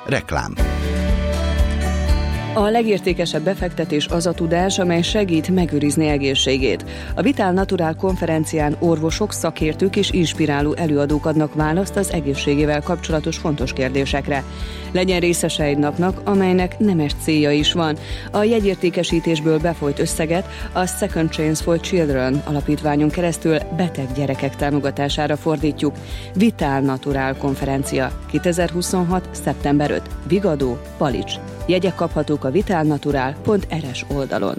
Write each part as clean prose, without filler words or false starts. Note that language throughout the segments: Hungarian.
Reklám. A legértékesebb befektetés az a tudás, amely segít megőrizni egészségét. A Vital Natural konferencián orvosok, szakértők és inspiráló előadók adnak választ az egészségével kapcsolatos fontos kérdésekre. Legyen részese egy napnak, amelynek nemes célja is van. A jegyértékesítésből befolyt összeget a Second Chance for Children alapítványon keresztül beteg gyerekek támogatására fordítjuk. Vital Natural konferencia 2026. szeptember 5. Vigadó, Palics. Jegyek kaphatók a vitalnatural.rs oldalon.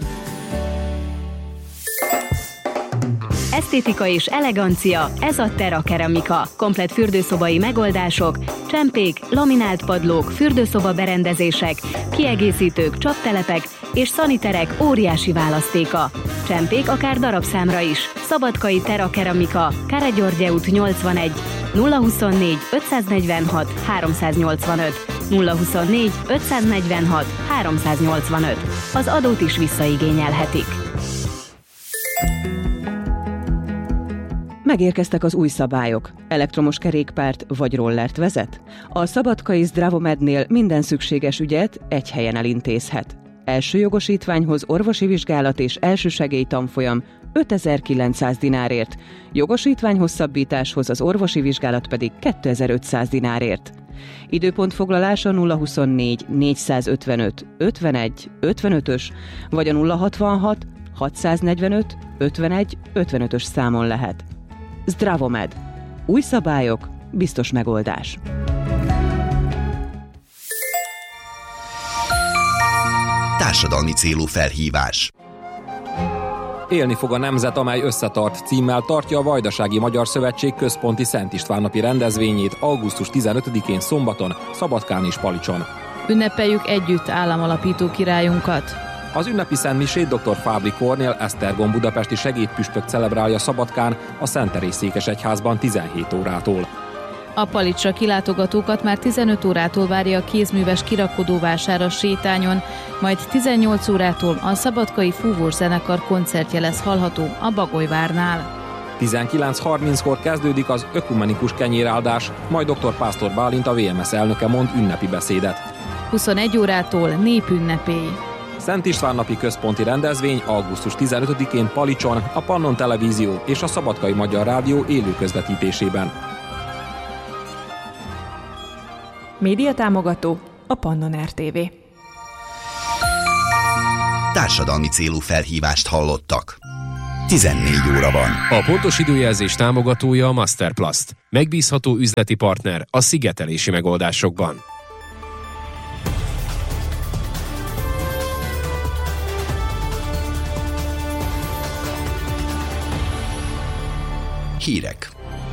Esztétika és elegancia, ez a Terra Keramika. Komplett fürdőszobai megoldások, csempék, laminált padlók, fürdőszoba berendezések, kiegészítők, csaptelepek és szaniterek óriási választéka. Csempék akár darabszámra is. Szabadkai Terra Keramika, Káregyörgye út 81, 024 546 385, 024 546 385. Az adót is visszaigényelhetik. Megérkeztek az új szabályok. Elektromos kerékpárt vagy rollert vezet? A szabadkai Zdravomednél minden szükséges ügyet egy helyen elintézhet. Első jogosítványhoz orvosi vizsgálat és elsősegély tanfolyam 5900 dinárért, jogosítvány hosszabbításhoz az orvosi vizsgálat pedig 2500 dinárért. Időpontfoglalás a 024 455 51 55-ös vagy a 066 645 51 55-ös számon lehet. Zdravomed. Új szabályok, biztos megoldás. Társadalmi célú felhívás. Élni fog a nemzet, amely összetart címmel tartja a Vajdasági Magyar Szövetség központi Szent István-napi rendezvényét augusztus 15-én szombaton, Szabadkán és Palicson. Ünnepeljük együtt államalapító királyunkat. Az ünnepi szentmisét dr. Fábri Kornél Esztergom budapesti segédpüspök celebrálja Szabadkán a Szent Teréz székesegyházban 17 órától. A Palicsra kilátogatókat már 15 órától várja a kézműves kirakodóvásár a sétányon, majd 18 órától a szabadkai fúvós zenekar koncertje lesz hallható a Bagolyvárnál. 19:30-kor kezdődik az ökumenikus kenyéráldás, majd dr. Pásztor Bálint, a VMS elnöke mond ünnepi beszédet. 21 órától népünnepély. Szent István-napi központi rendezvény augusztus 15-én Palicson, a Pannon Televízió és a Szabadkai Magyar Rádió élő közvetítésében. Média támogató a Pannon RTV. Társadalmi célú felhívást hallottak. 14 óra van. A pontos időjelzés támogatója a Masterplast. Megbízható üzleti partner a szigetelési megoldásokban. Hírek.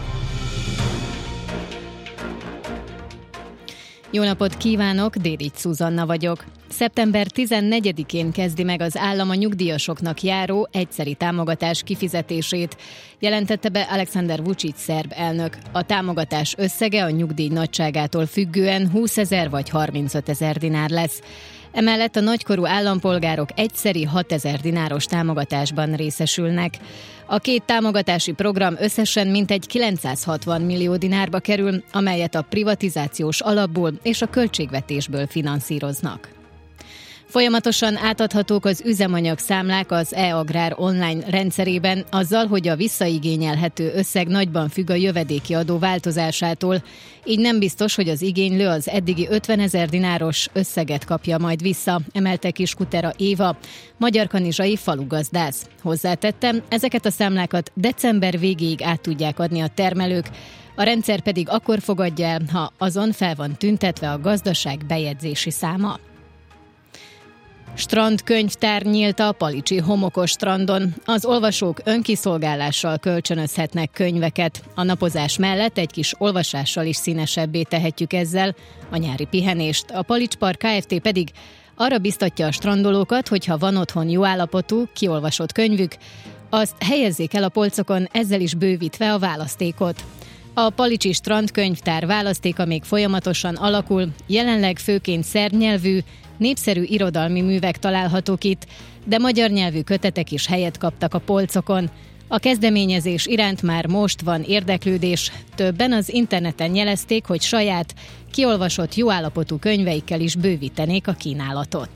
Jó napot kívánok, Dédics Szuzanna vagyok. Szeptember 14-én kezdi meg az állam a nyugdíjasoknak járó egyszeri támogatás kifizetését, jelentette be Alexander Vučić szerb elnök. A támogatás összege a nyugdíj nagyságától függően 20 000 vagy 35 000 dinár lesz. Emellett a nagykorú állampolgárok egyszeri 6 000 dináros támogatásban részesülnek. A két támogatási program összesen mintegy 960 millió dinárba kerül, amelyet a privatizációs alapból és a költségvetésből finanszíroznak. Folyamatosan átadhatók az üzemanyagszámlák az e-agrár online rendszerében, azzal, hogy a visszaigényelhető összeg nagyban függ a jövedéki adó változásától, így nem biztos, hogy az igénylő az eddigi 50 000 dináros összeget kapja majd vissza, emelte ki Skutera Éva, magyarkanizsai falugazdász. Hozzátettem, ezeket a számlákat december végéig át tudják adni a termelők, a rendszer pedig akkor fogadja el, ha azon fel van tüntetve a gazdaság bejegyzési száma. Strandkönyvtár nyílt a palicsi homokos strandon. Az olvasók önkiszolgálással kölcsönözhetnek könyveket. A napozás mellett egy kis olvasással is színesebbé tehetjük ezzel a nyári pihenést. A Palics Park Kft. Pedig arra biztatja a strandolókat, hogy ha van otthon jó állapotú, kiolvasott könyvük, azt helyezzék el a polcokon, ezzel is bővítve a választékot. A Palicsi Strandkönyvtár választéka még folyamatosan alakul, jelenleg főként szerb nyelvű, népszerű irodalmi művek találhatók itt, de magyar nyelvű kötetek is helyet kaptak a polcokon. A kezdeményezés iránt már most van érdeklődés. Többen az interneten jelezték, hogy saját, kiolvasott, jó állapotú könyveikkel is bővítenék a kínálatot.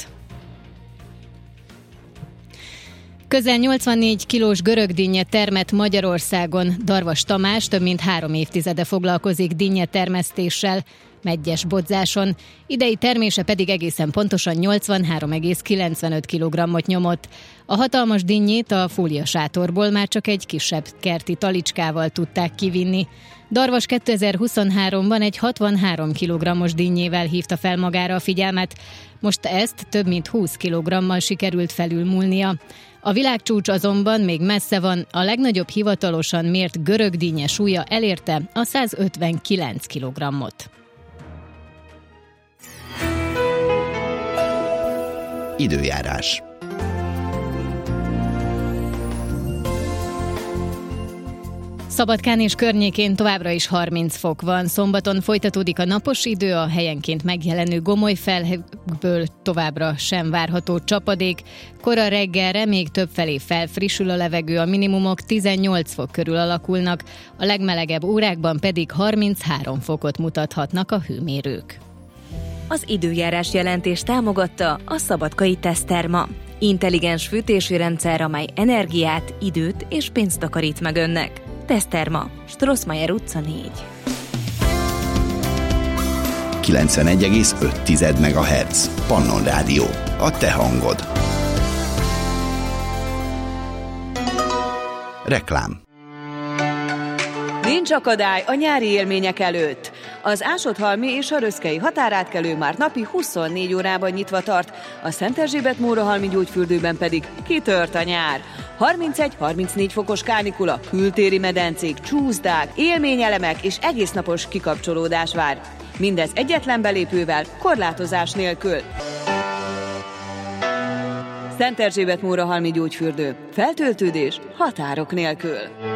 Közel 84 kilós görögdinnye termett Magyarországon. Darvas Tamás több mint 3 évtizede foglalkozik dinnye termesztéssel, Medgyes Bodzáson. Idei termése pedig egészen pontosan 83,95 kg-ot nyomott. A hatalmas dinnyét a fóliasátorból már csak egy kisebb kerti talicskával tudták kivinni. Darvas 2023-ban egy 63 kg-os dinnyével hívta fel magára a figyelmet. Most ezt több mint 20 kg-mal sikerült felülmúlnia. A világcsúcs azonban még messze van, a legnagyobb hivatalosan mért görögdinnye súlya elérte a 159 kg-ot. Időjárás. Szabadkán és környékén továbbra is 30 fok van. Szombaton folytatódik a napos idő, a helyenként megjelenő gomoly felhőkből továbbra sem várható csapadék. Kora reggelre még többfelé felfrissül a levegő, a minimumok 18 fok körül alakulnak, a legmelegebb órákban pedig 33 fokot mutathatnak a hőmérők. Az időjárás jelentés támogatta a Szabadkai Teszterma. Intelligens fűtési rendszer, amely energiát, időt és pénzt takarít meg önnek. Teszterma, Strossmayer utca 4. 91,5 MHz. Pannon Rádió. A te hangod. Reklám. Nincs akadály a nyári élmények előtt. Az Ásodhalmi és a Röszkei határátkelő már napi 24 órában nyitva tart, a Szent Erzsébet-Mórahalmi gyógyfürdőben pedig kitört a nyár. 31-34 fokos kánikula, kültéri medencék, csúszdák, élményelemek és egésznapos kikapcsolódás vár. Mindez egyetlen belépővel, korlátozás nélkül. Szent Erzsébet-Mórahalmi gyógyfürdő. Feltöltődés határok nélkül.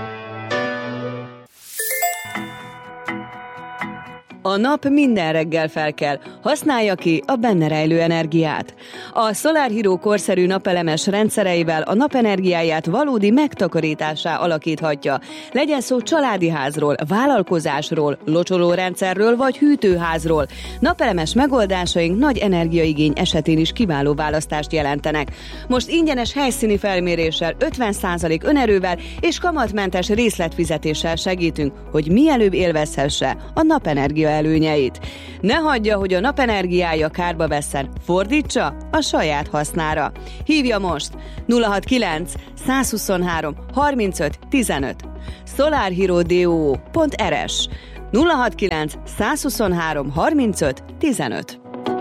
A nap minden reggel felkel, használja ki a benne rejlő energiát. A Solar Hero korszerű napelemes rendszereivel a napenergiáját valódi megtakarításá alakíthatja. Legyen szó családi házról, vállalkozásról, locsolórendszerről vagy hűtőházról. Napelemes megoldásaink nagy energiaigény esetén is kiváló választást jelentenek. Most ingyenes helyszíni felméréssel, 50% önerővel és kamatmentes részletfizetéssel segítünk, hogy mielőbb élvezhesse a napenergia előnyeit. Ne hagyja, hogy a napenergiája kárba vesszen, fordítsa a saját hasznára. Hívja most 069 123 35 15 solarhero.rs 069 123 35 15.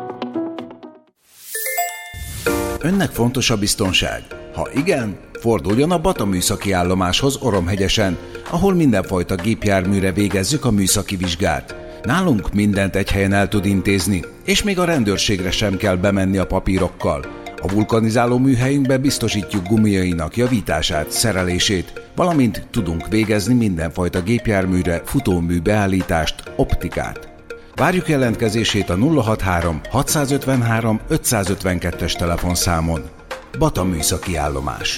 Önnek fontos a biztonság? Ha igen, forduljon a Bata műszaki állomáshoz Oromhegyesen, ahol mindenfajta gépjárműre végezzük a műszaki vizsgát. Nálunk mindent egy helyen el tud intézni, és még a rendőrségre sem kell bemenni a papírokkal. A vulkanizáló műhelyünkbe biztosítjuk gumiainak javítását, szerelését, valamint tudunk végezni mindenfajta gépjárműre futómű beállítást, optikát. Várjuk jelentkezését a 063 653 552-es telefonszámon. Bata műszaki állomás.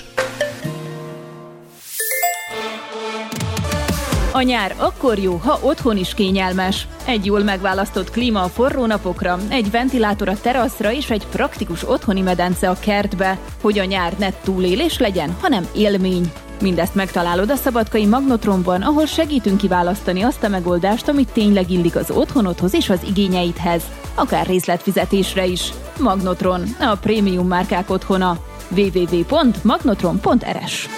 A nyár akkor jó, ha otthon is kényelmes. Egy jól megválasztott klíma a forró napokra, egy ventilátor a teraszra és egy praktikus otthoni medence a kertbe, hogy a nyár ne túlélés legyen, hanem élmény. Mindezt megtalálod a szabadkai Magnotronban, ahol segítünk kiválasztani azt a megoldást, amit tényleg illik az otthonodhoz és az igényeidhez. Akár részletfizetésre is. Magnotron, a prémium márkák otthona. www.magnotron.rs.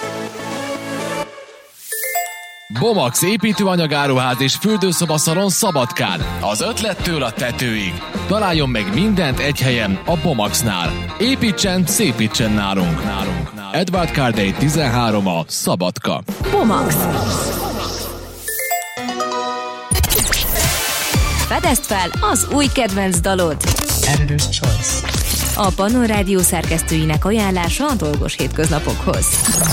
Bomax építőanyagáruház és fürdőszobaszalon Szabadkán. Az ötlettől a tetőig. Találjon meg mindent egy helyen a Bomaxnál. Építsen, szépítsen nálunk. Edward Cardey 13 a Szabadka. Bomax. Fedezd fel az új kedvenc dalod. Editor's Choice. A Pannon Rádió szerkesztőinek ajánlása a dolgos hétköznapokhoz.